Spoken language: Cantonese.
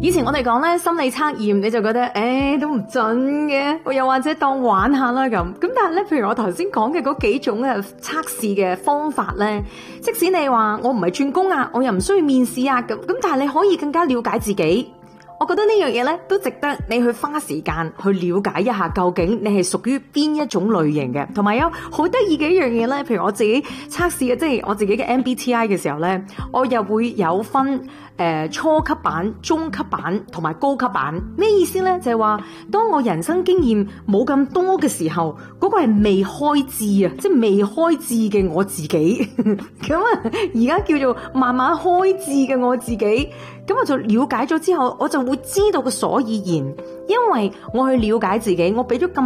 以前我哋講咧心理測驗，你就覺得都唔準嘅，我又或者當玩下啦咁。咁但係咧，譬如我頭先講嘅嗰幾種嘅測試嘅方法咧，即使你話我唔係轉工啊，我又唔需要面試啊咁，但係你可以更加了解自己。我覺得呢樣嘢咧都值得你去花時間去了解一下，究竟你係屬於邊一種類型嘅。同埋有好得意嘅一樣嘢咧，譬如我自己測試嘅，即係我自己嘅 MBTI 嘅時候咧，我又會有分初級版、中級版同埋高級版。咩意思咧？就係話當我人生經驗冇咁多嘅時候，嗰個係未開智啊，即係未開智嘅我自己。咁啊，而家叫做慢慢開智嘅我自己。咁我就了解咗之後，我就會知道個所以然，因為我去了解自己，我俾咗咁